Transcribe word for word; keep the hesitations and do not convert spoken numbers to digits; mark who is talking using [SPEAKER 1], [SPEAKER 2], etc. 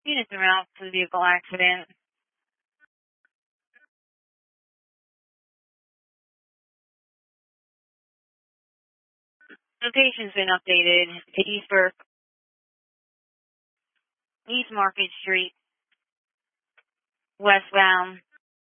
[SPEAKER 1] Units en route to the vehicle accident. Location's been updated to East Burke, East Market Street, westbound.